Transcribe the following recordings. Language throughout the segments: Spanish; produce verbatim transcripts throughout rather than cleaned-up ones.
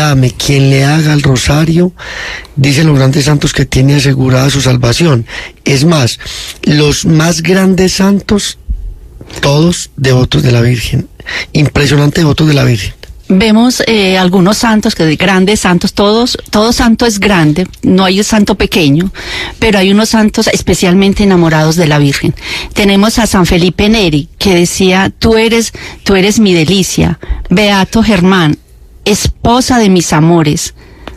la ame, quien le haga el rosario, dicen los grandes santos que tiene asegurada su salvación. Es más, los más grandes santos, todos devotos de la Virgen, impresionante devotos de la Virgen. Vemos eh, algunos santos, que grandes santos, todos, todo santo es grande, no hay un santo pequeño, pero hay unos santos especialmente enamorados de la Virgen. Tenemos a San Felipe Neri, que decía, tú eres, tú eres mi delicia, Beato Germán, esposa de mis amores.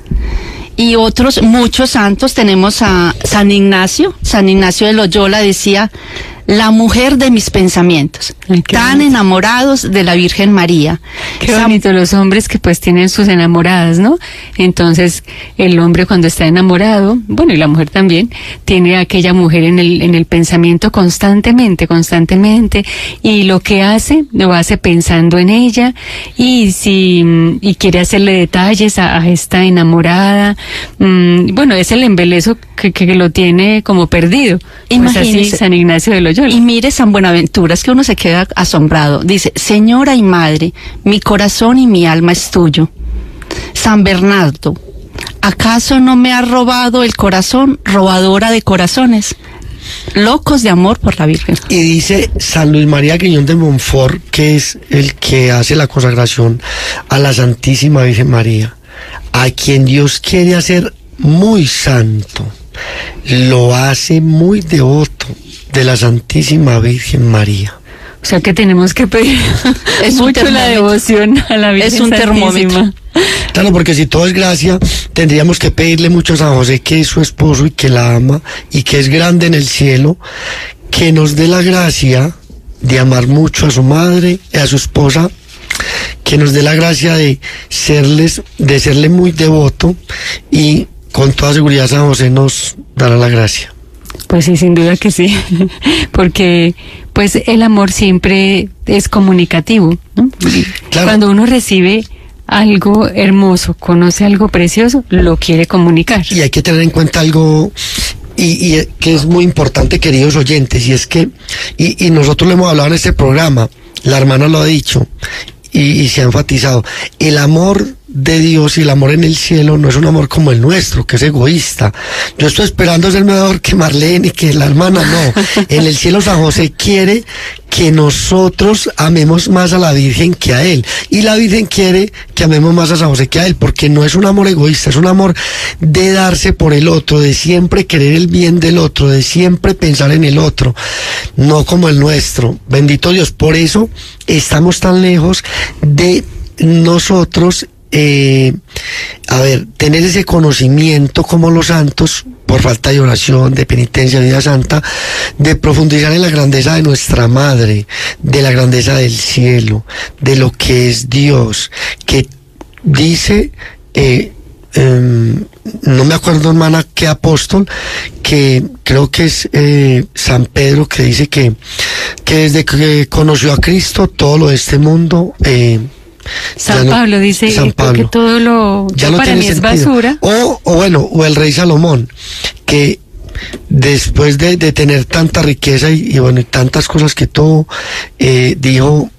Y otros, muchos santos, tenemos a San Ignacio, San Ignacio de Loyola decía, la mujer de mis pensamientos. Ay, tan bonito. Enamorados de la Virgen María. Qué bonito, los hombres que pues tienen sus enamoradas, ¿no? Entonces, el hombre cuando está enamorado, bueno, y la mujer también, tiene a aquella mujer en el, en el pensamiento constantemente, constantemente, y lo que hace, lo hace pensando en ella, y si, y quiere hacerle detalles a, a esta enamorada, mmm, bueno, es el embelezo que, que lo tiene como perdido. Pues así, San Ignacio de Loyola. Y mire San Buenaventura, es que uno se queda asombrado. Dice, Señora y Madre, mi corazón y mi alma es tuyo. San Bernardo, ¿acaso no me ha robado el corazón, robadora de corazones? Locos de amor por la Virgen. Y dice San Luis María Griñón de Montfort, que es el que hace la consagración a la Santísima Virgen María, a quien Dios quiere hacer muy santo, lo hace muy devoto de la Santísima Virgen María. O sea que tenemos que pedir es mucho la devoción a la Virgen es un Santísima. Termómetro. Claro, porque si todo es gracia, tendríamos que pedirle mucho a San José, que es su esposo y que la ama y que es grande en el cielo, que nos dé la gracia de amar mucho a su madre, a su esposa, que nos dé la gracia de serles, de serle muy devoto, y con toda seguridad San José nos dará la gracia. Pues sí, sin duda que sí, porque pues el amor siempre es comunicativo, ¿no? Claro. Cuando uno recibe algo hermoso, conoce algo precioso, lo quiere comunicar. Y hay que tener en cuenta algo y, y que es muy importante, queridos oyentes, y es que, y, y nosotros lo hemos hablado en este programa, la hermana lo ha dicho, y, y se ha enfatizado, el amor de Dios y el amor en el cielo no es un amor como el nuestro, que es egoísta. Yo estoy esperando ser mejor que Marlene y que la hermana, no. En el cielo San José quiere que nosotros amemos más a la Virgen que a él, y la Virgen quiere que amemos más a San José que a él, porque no es un amor egoísta, es un amor de darse por el otro, de siempre querer el bien del otro, de siempre pensar en el otro, no como el nuestro. Bendito Dios. Por eso estamos tan lejos de nosotros Eh, a ver, tener ese conocimiento como los santos, por falta de oración, de penitencia, de vida santa, de profundizar en la grandeza de nuestra madre, de la grandeza del cielo, de lo que es Dios, que dice, eh, eh, no me acuerdo, hermana, qué apóstol, que creo que es eh, San Pedro, que dice que, que desde que conoció a Cristo, todo lo de este mundo, eh, San no, Pablo dice San Pablo, que todo lo ya no para mí es basura. O, o bueno, o el rey Salomón, que después de, de tener tanta riqueza y, y bueno, y tantas cosas que tuvo, eh, dijo,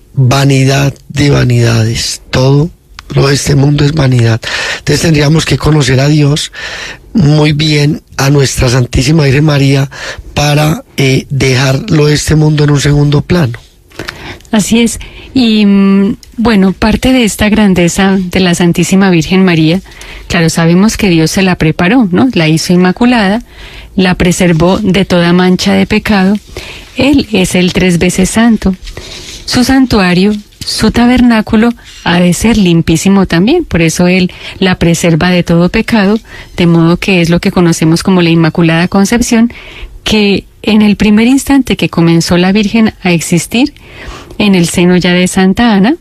vanidad de vanidades, todo lo de este mundo es vanidad. Entonces tendríamos que conocer a Dios muy bien, a nuestra Santísima Virgen María, para eh, dejar lo de este mundo en un segundo plano. Así es. Y bueno, parte de esta grandeza de la Santísima Virgen María, claro, sabemos que Dios se la preparó, ¿no? La hizo inmaculada, la preservó de toda mancha de pecado. Él es el tres veces santo. Su santuario, su tabernáculo, ha de ser limpísimo también. Por eso Él la preserva de todo pecado, de modo que es lo que conocemos como la Inmaculada Concepción, que en el primer instante que comenzó la Virgen a existir, en el seno ya de Santa Ana,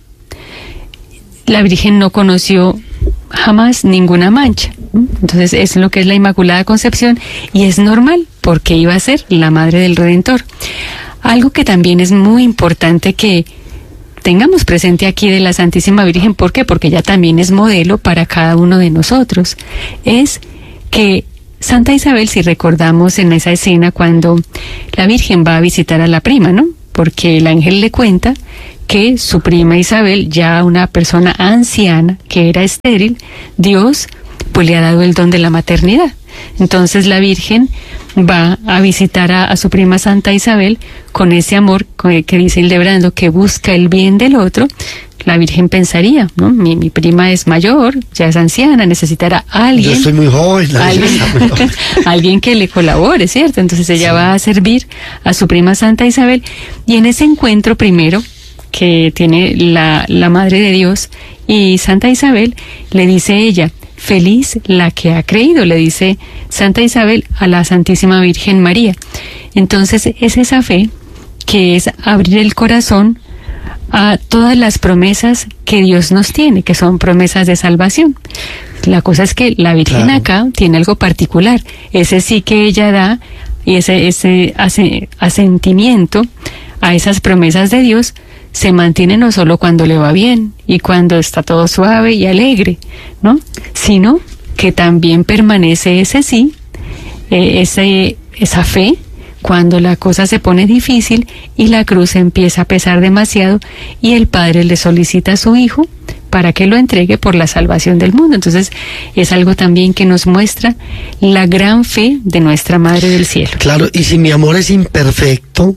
la Virgen no conoció jamás ninguna mancha. Entonces es lo que es la Inmaculada Concepción, y es normal porque iba a ser la Madre del Redentor. Algo que también es muy importante que tengamos presente aquí de la Santísima Virgen, ¿por qué? Porque ella también es modelo para cada uno de nosotros. Es que Santa Isabel, si recordamos en esa escena cuando la Virgen va a visitar a la prima, ¿no? porque el ángel le cuenta que su prima Isabel, ya una persona anciana que era estéril, Dios pues le ha dado el don de la maternidad. Entonces la Virgen va a visitar a, a su prima Santa Isabel con ese amor que, que dice Hildebrando, que busca el bien del otro. La Virgen pensaría, ¿no? Mi, mi prima es mayor, ya es anciana, necesitará a alguien. Yo estoy muy joven. La alguien, muy joven. alguien que le colabore, ¿cierto? Entonces ella sí. va a servir a su prima Santa Isabel, y en ese encuentro primero que tiene la, la Madre de Dios y Santa Isabel, le dice ella: feliz la que ha creído, le dice Santa Isabel a la Santísima Virgen María. Entonces es esa fe que es abrir el corazón a todas las promesas que Dios nos tiene, que son promesas de salvación. La cosa es que la Virgen claro. acá tiene algo particular, ese sí que ella da, y ese, ese ase, asentimiento a esas promesas de Dios se mantiene no solo cuando le va bien y cuando está todo suave y alegre, ¿no? Sino que también permanece ese sí, eh, ese, esa fe, cuando la cosa se pone difícil y la cruz empieza a pesar demasiado y el Padre le solicita a su Hijo para que lo entregue por la salvación del mundo. Entonces es algo también que nos muestra la gran fe de nuestra Madre del Cielo. Claro, y si mi amor es imperfecto,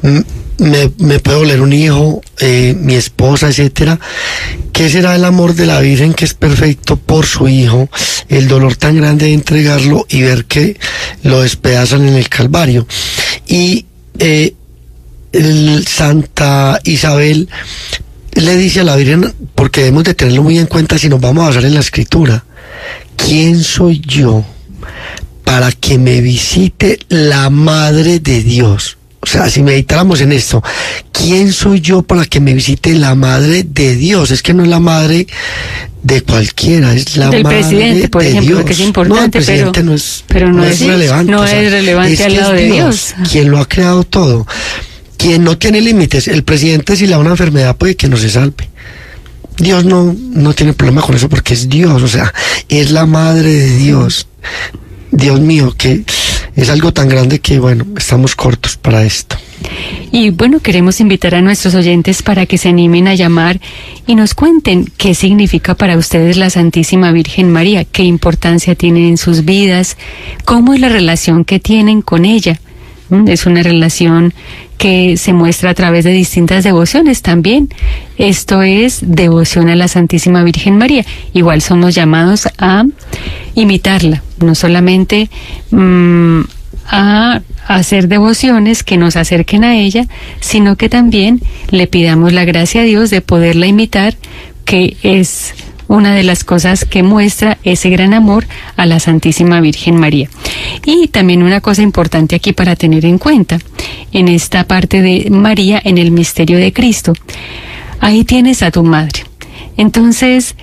me, me puede doler un hijo, eh, mi esposa, etcétera. ¿Qué será el amor de la Virgen, que es perfecto por su Hijo? El dolor tan grande de entregarlo y ver que lo despedazan en el Calvario. Y eh, el Santa Isabel le dice a la Virgen, porque debemos de tenerlo muy en cuenta si nos vamos a basar en la Escritura: ¿quién soy yo para que me visite la Madre de Dios? O sea, si meditáramos en esto, ¿quién soy yo para que me visite la Madre de Dios? Es que no es la madre de cualquiera, es la del madre presidente, por de ejemplo, Dios. que es importante, no, el presidente pero no es, pero no, no es, es relevante. No o sea, es relevante es al lado de Dios, Dios. Quien lo ha creado todo. Quien no tiene límites. El presidente, si le da una enfermedad, puede que no se salve. Dios no, no tiene problema con eso, porque es Dios, o sea, es la Madre de Dios. Dios mío, que es algo tan grande que, bueno, estamos cortos para esto. Y bueno, queremos invitar a nuestros oyentes para que se animen a llamar y nos cuenten qué significa para ustedes la Santísima Virgen María, qué importancia tiene en sus vidas, cómo es la relación que tienen con ella. Es una relación que se muestra a través de distintas devociones también. Esto es devoción a la Santísima Virgen María. Igual somos llamados a imitarla, no solamente mmm, a hacer devociones que nos acerquen a ella, sino que también le pidamos la gracia a Dios de poderla imitar, que es una de las cosas que muestra ese gran amor a la Santísima Virgen María. Y también una cosa importante aquí para tener en cuenta, en esta parte de María en el misterio de Cristo, ahí tienes a tu madre. Entonces,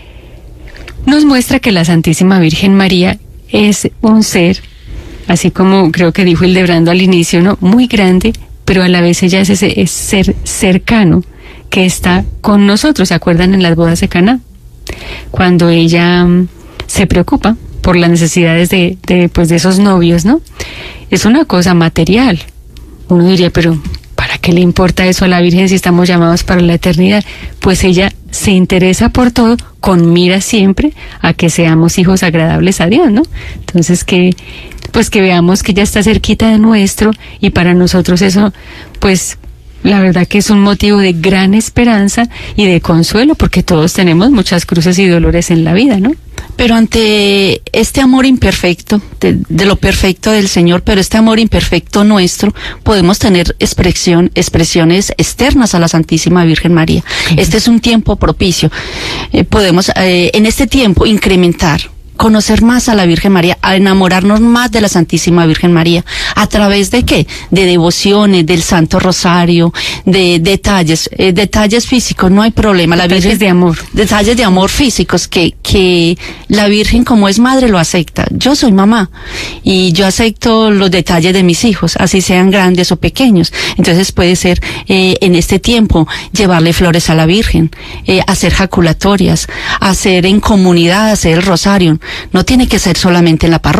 nos muestra que la Santísima Virgen María es un ser, así como creo que dijo Hildebrando al inicio, ¿no?, muy grande, pero a la vez ella es ese es ser cercano que está con nosotros. ¿Se acuerdan en las bodas de Caná? Cuando ella um, se preocupa por las necesidades de, de, pues de esos novios, ¿no? Es una cosa material. Uno diría, pero ¿para qué le importa eso a la Virgen si estamos llamados para la eternidad? Pues ella se interesa por todo, con mira siempre a que seamos hijos agradables a Dios, ¿no? Entonces que, pues que veamos que ella está cerquita de nuestro, y para nosotros eso, pues la verdad que es un motivo de gran esperanza y de consuelo, porque todos tenemos muchas cruces y dolores en la vida, ¿no? Pero ante este amor imperfecto, de, de lo perfecto del Señor, pero este amor imperfecto nuestro, podemos tener expresión, expresiones externas a la Santísima Virgen María. Uh-huh. Este es un tiempo propicio. Eh, podemos eh, en este tiempo incrementar, conocer más a la Virgen María, a enamorarnos más de la Santísima Virgen María. ¿A través de qué? De devociones, del Santo Rosario, de detalles, eh, detalles físicos, no hay problema. La detalles Virgen, de amor. Detalles de amor físicos que, que la Virgen, como es madre, lo acepta. Yo soy mamá y yo acepto los detalles de mis hijos, así sean grandes o pequeños. Entonces puede ser eh, en este tiempo llevarle flores a la Virgen, eh, hacer jaculatorias, hacer en comunidad, hacer el rosario. No tiene que ser solamente en la parroquia.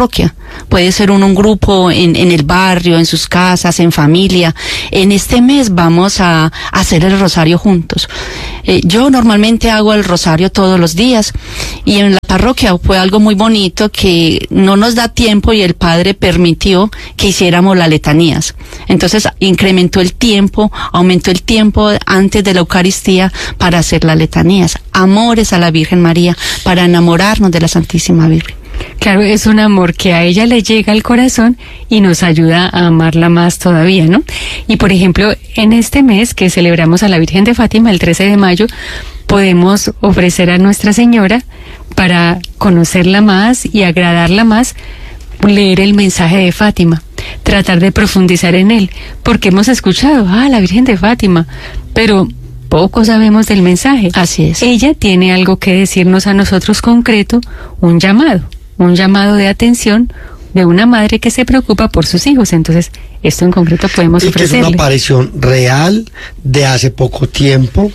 puede ser un, un grupo en, en el barrio, en sus casas, en familia. En este mes vamos a, a hacer el rosario juntos. Eh, yo normalmente hago el rosario todos los días y en la parroquia fue algo muy bonito que no nos da tiempo y el padre permitió que hiciéramos las letanías. Entonces incrementó el tiempo, aumentó el tiempo antes de la Eucaristía para hacer las letanías. Amores a la Virgen María, para enamorarnos de la Santísima Virgen. Claro, es un amor que a ella le llega al corazón y nos ayuda a amarla más todavía, ¿no? Y por ejemplo, en este mes que celebramos a la Virgen de Fátima, el trece de mayo, podemos ofrecer a Nuestra Señora, para conocerla más y agradarla más, leer el mensaje de Fátima, tratar de profundizar en él, porque hemos escuchado, ah, la Virgen de Fátima, pero poco sabemos del mensaje. Así es. Ella tiene algo que decirnos a nosotros concreto, un llamado, un llamado de atención de una madre que se preocupa por sus hijos. Entonces, esto en concreto podemos y que ofrecerle. Es una aparición real de hace poco tiempo,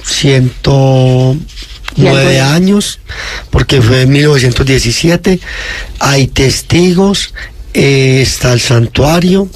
ciento nueve años, porque fue en mil novecientos diecisiete. Hay testigos, eh, está el santuario.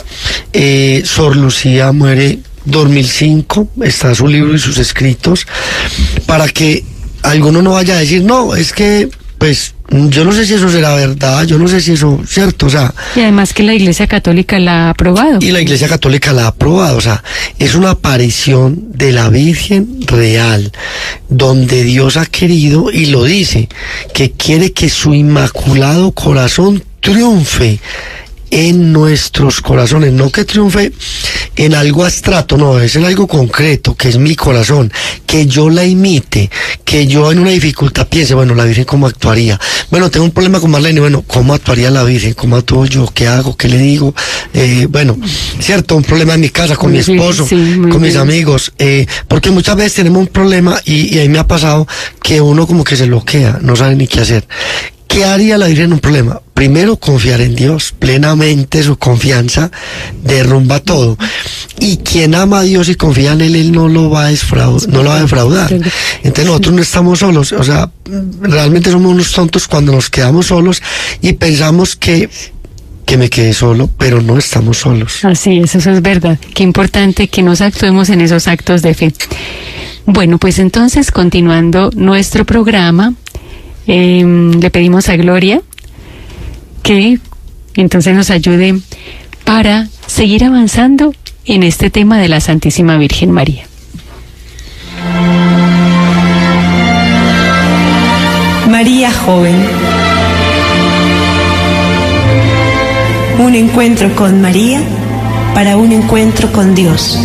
eh, Sor Lucía muere dos mil cinco, está su libro y sus escritos, para que alguno no vaya a decir, no, es que, pues, yo no sé si eso será verdad, yo no sé si eso, cierto, o sea. Y además que la Iglesia Católica la ha aprobado. Y la Iglesia Católica la ha aprobado, o sea, es una aparición de la Virgen real, donde Dios ha querido, y lo dice, que quiere que su inmaculado corazón triunfe en nuestros corazones, no que triunfe en algo abstracto, no, es en algo concreto, que es mi corazón, que yo la imite, que yo en una dificultad piense, bueno, la Virgen cómo actuaría, bueno, tengo un problema con Marlene, bueno, cómo actuaría la Virgen, cómo actúo yo, qué hago, qué le digo, eh, bueno, cierto, un problema en mi casa, con muy mi esposo, bien, sí, con mis bien. amigos, eh, porque muchas veces tenemos un problema y, y ahí me ha pasado que uno como que se bloquea, no sabe ni qué hacer. ¿Qué haría la Virgen en un problema? Primero, confiar en Dios, plenamente su confianza derrumba todo. Y quien ama a Dios y confía en Él, Él no lo va a defraudar, no lo va a defraudar. Entonces nosotros no estamos solos, o sea, realmente somos unos tontos cuando nos quedamos solos y pensamos que que me quedé solo, pero no estamos solos. Así es, eso es verdad. Qué importante que nos actuemos en esos actos de fe. Bueno, pues entonces, continuando nuestro programa, Eh, le pedimos a Gloria que entonces nos ayude para seguir avanzando en este tema de la Santísima Virgen María. María joven. Un encuentro con María para un encuentro con Dios.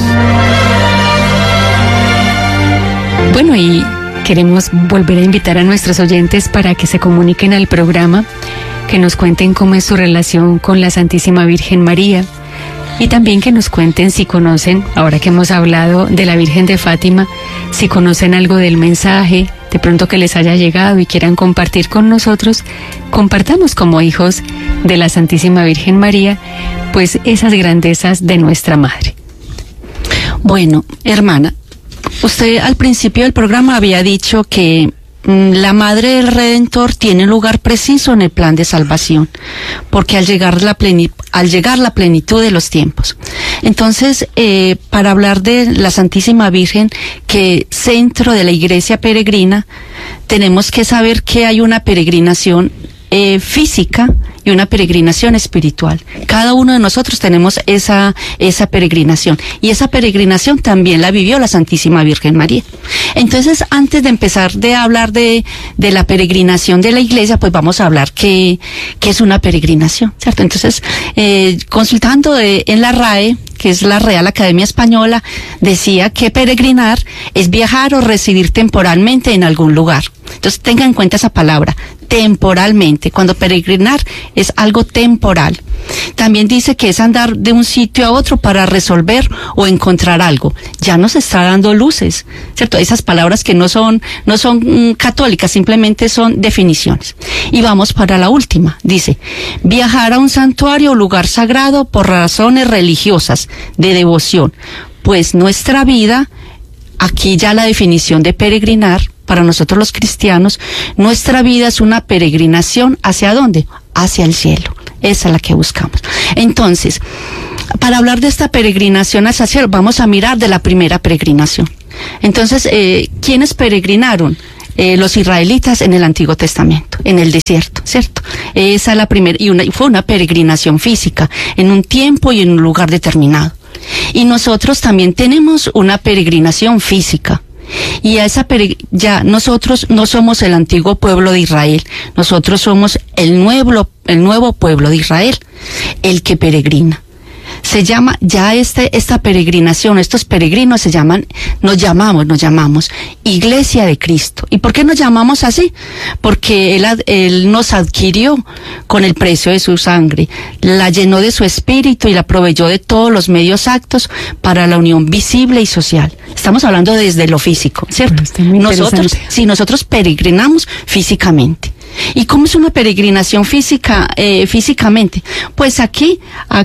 Bueno, y queremos volver a invitar a nuestros oyentes para que se comuniquen al programa, que nos cuenten cómo es su relación con la Santísima Virgen María y también que nos cuenten si conocen, ahora que hemos hablado de la Virgen de Fátima, si conocen algo del mensaje, de pronto que les haya llegado y quieran compartir con nosotros. Compartamos como hijos de la Santísima Virgen María, pues esas grandezas de nuestra Madre. Bueno, hermana, usted al principio del programa había dicho que mmm, la Madre del Redentor tiene un lugar preciso en el plan de salvación, porque al llegar la pleni- al llegar la plenitud de los tiempos. Entonces, eh, para hablar de la Santísima Virgen, que centro de la Iglesia peregrina, tenemos que saber que hay una peregrinación eh, física y una peregrinación espiritual. Cada uno de nosotros tenemos esa, esa peregrinación, y esa peregrinación también la vivió la Santísima Virgen María. Entonces, antes de empezar de hablar de, de la peregrinación de la Iglesia, pues vamos a hablar qué, qué es una peregrinación, ¿cierto? Entonces, eh, consultando de, en la R A E, que es la Real Academia Española, decía que peregrinar es viajar o residir temporalmente en algún lugar. Entonces, tenga en cuenta esa palabra, temporalmente. Cuando peregrinar es algo temporal. También dice que es andar de un sitio a otro para resolver o encontrar algo. Ya nos está dando luces, ¿cierto? Esas palabras que no son, no son mm, católicas, simplemente son definiciones. Y vamos para la última. Dice, viajar a un santuario o lugar sagrado por razones religiosas, de devoción. Pues nuestra vida, aquí ya la definición de peregrinar, para nosotros los cristianos, nuestra vida es una peregrinación. ¿Hacia dónde? Hacia el cielo. esa es la que buscamos. Entonces, para hablar de esta peregrinación hacia el cielo, vamos a mirar de la primera peregrinación. Entonces, eh, ¿quiénes peregrinaron? Eh, los israelitas en el Antiguo Testamento, en el desierto, ¿cierto? Esa es la primera, y, una, y fue una peregrinación física, en un tiempo y en un lugar determinado. Y nosotros también tenemos una peregrinación física. Y a esa pere- ya nosotros no somos el antiguo pueblo de Israel, nosotros somos el nuevo, el nuevo pueblo de Israel, el que peregrina. Se llama, ya este, esta peregrinación, estos peregrinos se llaman, nos llamamos, nos llamamos Iglesia de Cristo. ¿Y por qué nos llamamos así? Porque Él, él nos adquirió con el precio de su sangre, la llenó de su espíritu y la proveyó de todos los medios aptos para la unión visible y social. Estamos hablando desde lo físico, ¿cierto? Nosotros, sí, nosotros peregrinamos físicamente. ¿Y cómo es una peregrinación física, eh, físicamente? Pues aquí,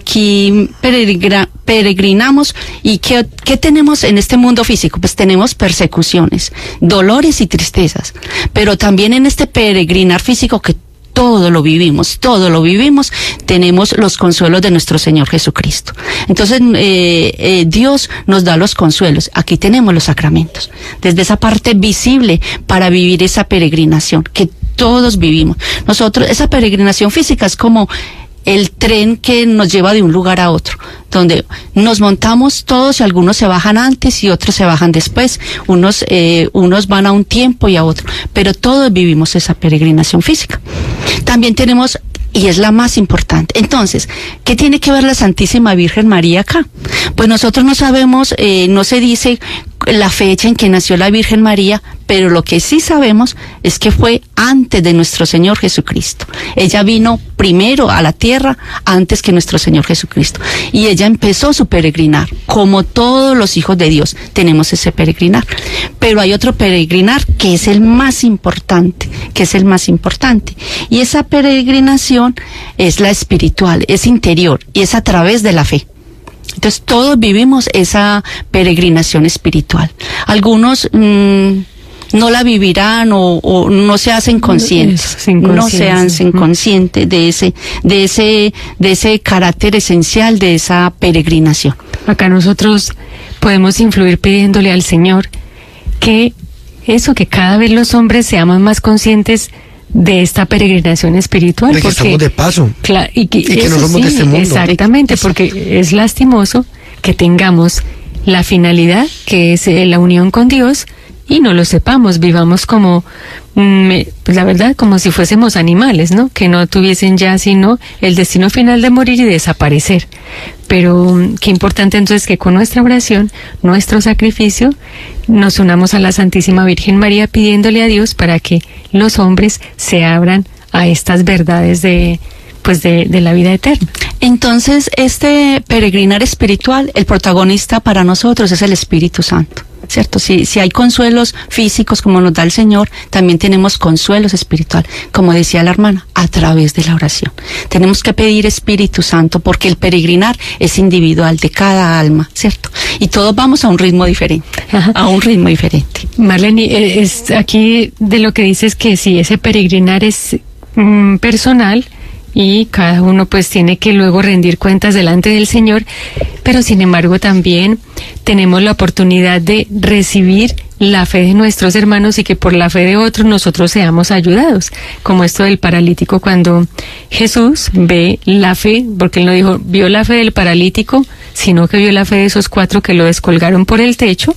aquí peregrina, peregrinamos. ¿Y qué, qué tenemos en este mundo físico? Pues tenemos persecuciones, dolores y tristezas. Pero también en este peregrinar físico que todo lo vivimos, todo lo vivimos, tenemos los consuelos de nuestro Señor Jesucristo. Entonces, eh, eh, Dios nos da los consuelos. Aquí tenemos los sacramentos. Desde esa parte visible para vivir esa peregrinación que todos vivimos. Nosotros, esa peregrinación física es como el tren que nos lleva de un lugar a otro, donde nos montamos todos y algunos se bajan antes y otros se bajan después, unos, eh, unos van a un tiempo y a otro, pero todos vivimos esa peregrinación física. También tenemos, y es la más importante. Entonces, ¿qué tiene que ver la Santísima Virgen María acá? Pues nosotros no sabemos, eh, no se dice la fecha en que nació la Virgen María, pero lo que sí sabemos es que fue antes de nuestro Señor Jesucristo. Ella vino primero a la tierra antes que nuestro Señor Jesucristo. Y ella empezó su peregrinar, como todos los hijos de Dios tenemos ese peregrinar. Pero hay otro peregrinar que es el más importante, que es el más importante. Y esa peregrinación es la espiritual, es interior y es a través de la fe. Entonces todos vivimos esa peregrinación espiritual. Algunos mmm, no la vivirán o, o no se hacen conscientes, no se hacen conscientes de ese, de ese, de ese carácter esencial de esa peregrinación. Acá nosotros podemos influir pidiéndole al Señor que eso, que cada vez los hombres seamos más conscientes de esta peregrinación espiritual, de que porque estamos de paso, claro, y que, y que no somos sí, de este mundo. Exactamente, porque es lastimoso que tengamos la finalidad, que es eh, la unión con Dios, y no lo sepamos, vivamos como, mm, pues la verdad, como si fuésemos animales, ¿no? Que no tuviesen ya sino el destino final de morir y desaparecer. Pero mm, qué importante entonces que con nuestra oración, nuestro sacrificio, nos unamos a la Santísima Virgen María pidiéndole a Dios para que los hombres se abran a estas verdades de, pues de, de la vida eterna. Entonces, este peregrinar espiritual, el protagonista para nosotros es el Espíritu Santo, ¿cierto? Si, si hay consuelos físicos como nos da el Señor, también tenemos consuelos espirituales, como decía la hermana, a través de la oración. Tenemos que pedir Espíritu Santo porque el peregrinar es individual de cada alma, ¿cierto? Y todos vamos a un ritmo diferente, Ajá. a un ritmo diferente. Marlene, es aquí de lo que dices que si ese peregrinar es mm, personal, y cada uno pues tiene que luego rendir cuentas delante del Señor, pero sin embargo también tenemos la oportunidad de recibir la fe de nuestros hermanos y que por la fe de otros nosotros seamos ayudados, como esto del paralítico cuando Jesús ve la fe, porque él no dijo vio la fe del paralítico, sino que vio la fe de esos cuatro que lo descolgaron por el techo,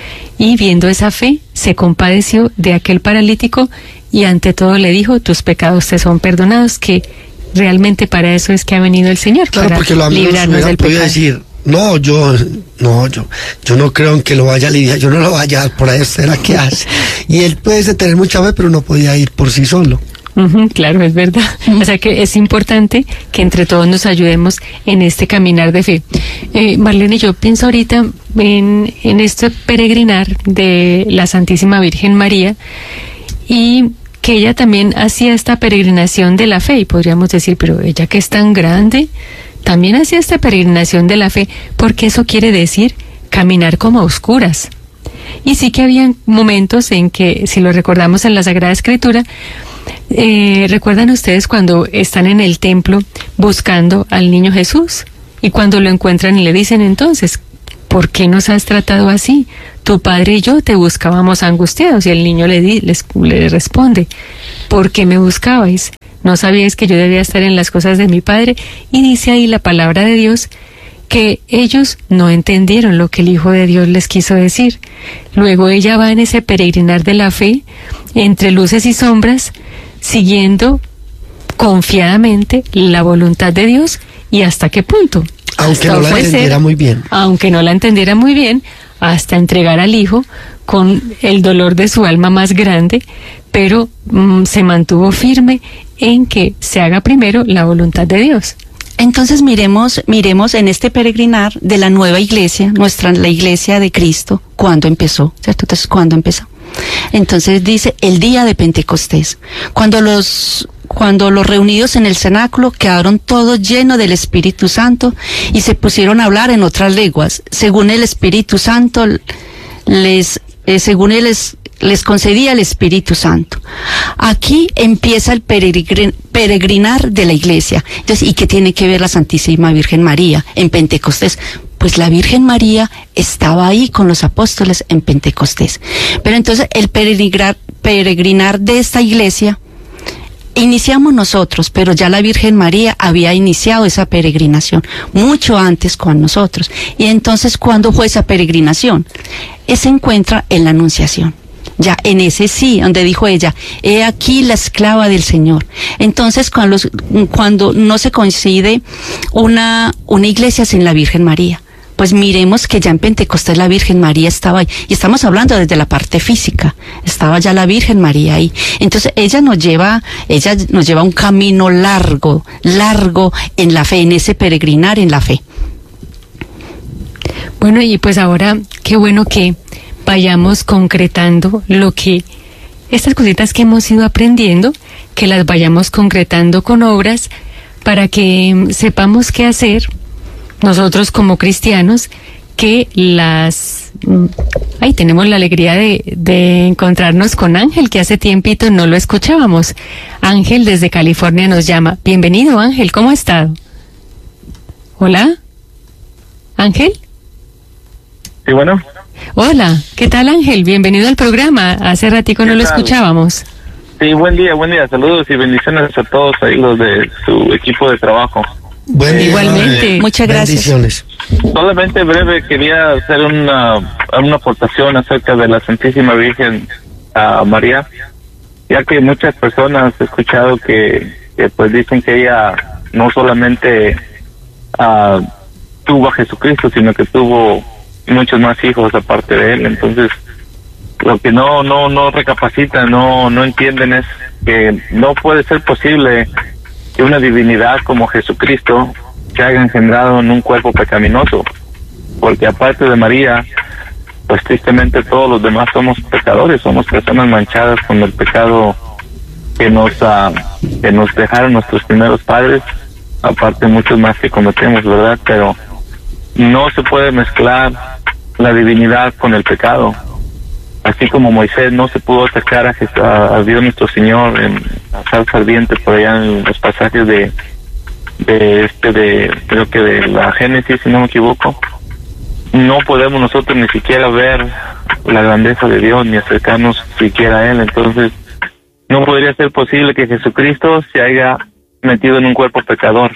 y viendo esa fe se compadeció de aquel paralítico y ante todo le dijo tus pecados te son perdonados, que realmente para eso es que ha venido el Señor, claro, para porque los amigos librarnos del pecado. Decir, no, yo no, yo yo no creo en que lo vaya a lidiar, yo no lo vaya a dar por ahí, será que hace. Y él puede tener mucha fe, pero no podía ir por sí solo. Uh-huh, claro, es verdad. Uh-huh. O sea que es importante que entre todos nos ayudemos en este caminar de fe. Eh, Marlene, yo pienso ahorita en, en este peregrinar de la Santísima Virgen María y que ella también hacía esta peregrinación de la fe, y podríamos decir, pero ella que es tan grande, también hacía esta peregrinación de la fe, porque eso quiere decir caminar como a oscuras. Y sí que habían momentos en que, si lo recordamos en la Sagrada Escritura, eh, ¿recuerdan ustedes cuando están en el templo buscando al niño Jesús. Y cuando lo encuentran y le dicen entonces, ¿por qué nos has tratado así? Tu padre y yo te buscábamos angustiados. Y el niño le, di, les, le responde, ¿por qué me buscabais? ¿No sabíais que yo debía estar en las cosas de mi padre? Y dice ahí la palabra de Dios que ellos no entendieron lo que el Hijo de Dios les quiso decir. Luego ella va en ese peregrinar de la fe, entre luces y sombras, siguiendo confiadamente la voluntad de Dios. ¿Y hasta qué punto? Aunque Hasta no la ofrecer, entendiera muy bien. Aunque no la entendiera muy bien, hasta entregar al Hijo con el dolor de su alma más grande, pero mmm, se mantuvo firme en que se haga primero la voluntad de Dios. Entonces miremos, miremos en este peregrinar de la nueva iglesia, nuestra, la iglesia de Cristo, cuando empezó, ¿cierto? Entonces, ¿cuándo empezó? Entonces dice, el día de Pentecostés, cuando los, cuando los reunidos en el cenáculo quedaron todos llenos del Espíritu Santo y se pusieron a hablar en otras lenguas, según el Espíritu Santo les, eh, según él les, les concedía el Espíritu Santo. Aquí empieza el peregrin, peregrinar de la iglesia. Entonces, ¿y qué tiene que ver la Santísima Virgen María en Pentecostés? Pues la Virgen María estaba ahí con los apóstoles en Pentecostés. Pero entonces el peregrinar, peregrinar de esta iglesia iniciamos nosotros, pero ya la Virgen María había iniciado esa peregrinación mucho antes con nosotros. Y entonces, ¿cuándo fue esa peregrinación? Se encuentra en la Anunciación. Ya en ese sí, donde dijo ella, he aquí la esclava del Señor. Entonces, cuando, los, cuando no se coincide una, una iglesia sin la Virgen María, pues miremos que ya en Pentecostés la Virgen María estaba ahí. Y estamos hablando desde la parte física. Estaba ya la Virgen María ahí. Entonces, ella nos lleva, ella nos lleva un camino largo, largo en la fe, en ese peregrinar en la fe. Bueno, y pues ahora, qué bueno que vayamos concretando lo que, estas cositas que hemos ido aprendiendo, que las vayamos concretando con obras para que sepamos qué hacer nosotros como cristianos, que las... Ahí tenemos la alegría de, de encontrarnos con Ángel, que hace tiempito no lo escuchábamos. Ángel desde California nos llama. Bienvenido, Ángel, ¿cómo ha estado? ¿Hola? ¿Ángel? Sí, bueno. Hola, ¿qué tal, Ángel? Bienvenido al programa. Hace ratico no lo escuchábamos. Sí, buen día, buen día. Saludos y bendiciones a todos ahí los de su equipo de trabajo. Buen día. Igualmente. Eh, Muchas gracias. Bendiciones. Solamente breve quería hacer una, una aportación acerca de la Santísima Virgen uh, María, ya que muchas personas he escuchado que, que pues dicen que ella no solamente uh, tuvo a Jesucristo, sino que tuvo muchos más hijos aparte de él. Entonces, lo que no no no recapacitan, no no entienden es que no puede ser posible que una divinidad como Jesucristo se haya engendrado en un cuerpo pecaminoso, porque aparte de María, pues tristemente todos los demás somos pecadores, somos personas manchadas con el pecado que nos uh, que nos dejaron nuestros primeros padres, aparte muchos más que cometemos, ¿verdad? Pero no se puede mezclar la divinidad con el pecado. Así como Moisés no se pudo sacar a, Jesús, a Dios nuestro Señor en la salsa ardiente por allá en los pasajes de de este de creo que de la Génesis, si no me equivoco, no podemos nosotros ni siquiera ver la grandeza de Dios ni acercarnos siquiera a él. Entonces no podría ser posible que Jesucristo se haya metido en un cuerpo pecador.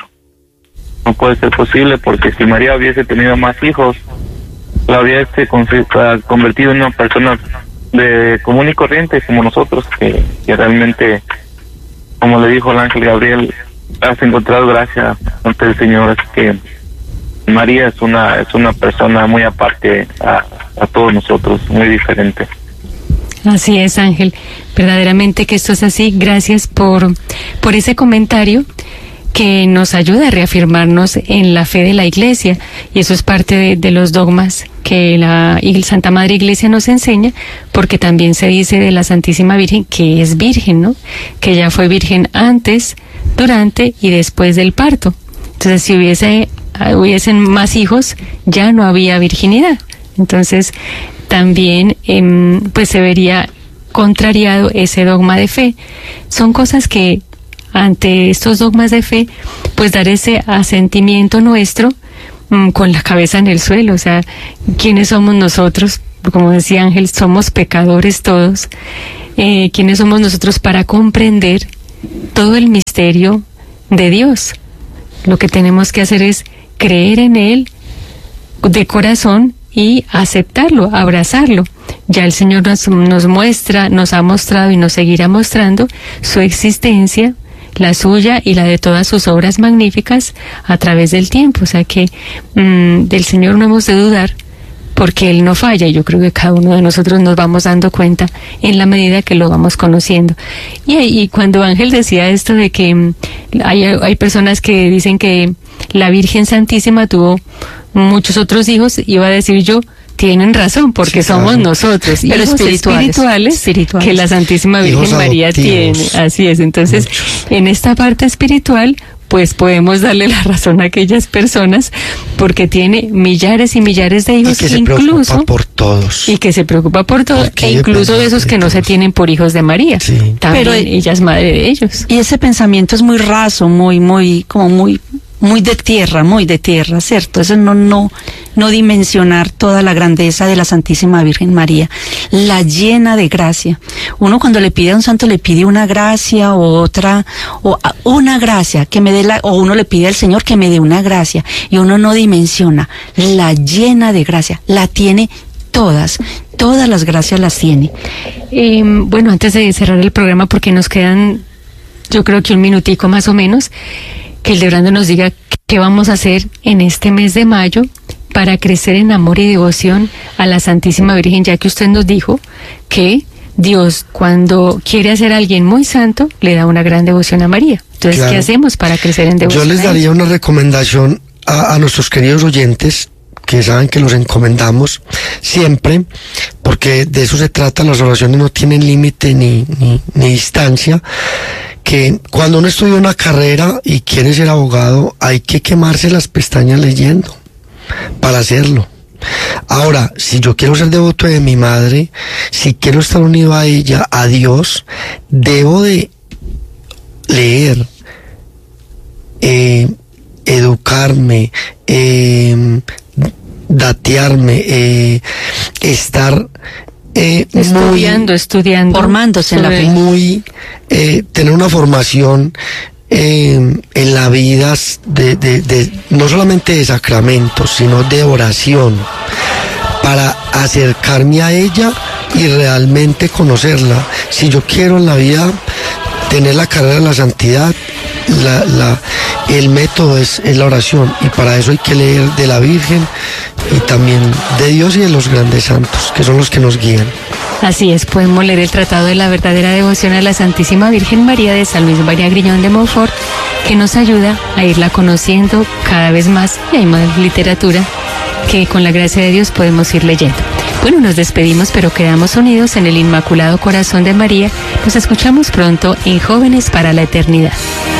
No puede ser posible, porque si María hubiese tenido más hijos, la hubiese convertido en una persona de común y corriente como nosotros, que, que realmente, como le dijo el ángel Gabriel, has encontrado gracia ante el Señor. Así que María es una es una persona muy aparte a, a todos nosotros, muy diferente. Así es, Ángel. Verdaderamente que esto es así. Gracias por, por ese comentario que nos ayuda a reafirmarnos en la fe de la Iglesia, y eso es parte de, de los dogmas que la Santa Madre Iglesia nos enseña, porque también se dice de la Santísima Virgen que es virgen, ¿no? Que ella fue virgen antes, durante y después del parto. Entonces, si hubiese hubiesen más hijos, ya no había virginidad. Entonces, también eh, pues se vería contrariado ese dogma de fe. Son cosas que ante estos dogmas de fe, pues dar ese asentimiento nuestro mmm, con la cabeza en el suelo. O sea, ¿quiénes somos nosotros? Como decía Ángel, somos pecadores todos. Eh, ¿Quiénes somos nosotros para comprender todo el misterio de Dios? Lo que tenemos que hacer es creer en Él de corazón y aceptarlo, abrazarlo. Ya el Señor nos, nos muestra, nos ha mostrado y nos seguirá mostrando su existencia, la suya y la de todas sus obras magníficas a través del tiempo. O sea que mmm, del Señor no hemos de dudar, porque Él no falla, y yo creo que cada uno de nosotros nos vamos dando cuenta en la medida que lo vamos conociendo. Y, y cuando Ángel decía esto de que mmm, hay, hay personas que dicen que la Virgen Santísima tuvo muchos otros hijos, iba a decir yo, tienen razón, porque sí, somos claro. nosotros, pero hijos espirituales, espirituales, espirituales que la Santísima Virgen hijos María adoptivos. Tiene. Así es, entonces, muchos. En esta parte espiritual, pues podemos darle la razón a aquellas personas, porque tiene millares y millares de hijos, y que se incluso preocupa por todos, y que se preocupa por todos, e incluso de esos que no se tienen por hijos de María. Sí. También pero ella es madre de ellos. Y ese pensamiento es muy raso, muy, muy, como muy muy de tierra, muy de tierra, ¿cierto? Eso no, no, no dimensionar toda la grandeza de la Santísima Virgen María, la llena de gracia. Uno cuando le pide a un santo le pide una gracia o otra, o una gracia que me dé la, o uno le pide al Señor que me dé una gracia, y uno no dimensiona la llena de gracia, la tiene todas, todas las gracias las tiene. Eh, bueno, antes de cerrar el programa, porque nos quedan, yo creo que un minutico más o menos, que Hildebrando nos diga qué vamos a hacer en este mes de mayo para crecer en amor y devoción a la Santísima Virgen, ya que usted nos dijo que Dios, cuando quiere hacer a alguien muy santo, le da una gran devoción a María. Entonces, claro. ¿Qué hacemos para crecer en devoción? Yo les daría una recomendación a, a nuestros queridos oyentes, que saben que los encomendamos siempre, porque de eso se trata. Las oraciones no tienen límite ni, ni, ni distancia. Que cuando uno estudia una carrera y quiere ser abogado, hay que quemarse las pestañas leyendo para hacerlo. Ahora, si yo quiero ser devoto de mi madre, si quiero estar unido a ella, a Dios, debo de leer, eh, educarme, eh, datearme, eh, estar eh, estudiando, muy, estudiando, formándose en la fe, muy eh, tener una formación eh, en la vida de, de, de no solamente de sacramentos, sino de oración, para acercarme a ella y realmente conocerla. Si yo quiero en la vida tener la carrera de la santidad, la, la, el método es, es la oración, y para eso hay que leer de la Virgen y también de Dios y de los grandes santos, que son los que nos guían. Así es, podemos leer el Tratado de la Verdadera Devoción a la Santísima Virgen María de San Luis María Griñón de Montfort, que nos ayuda a irla conociendo cada vez más, y hay más literatura que con la gracia de Dios podemos ir leyendo. Bueno, nos despedimos, pero quedamos unidos en el Inmaculado Corazón de María. Nos escuchamos pronto en Jóvenes para la Eternidad.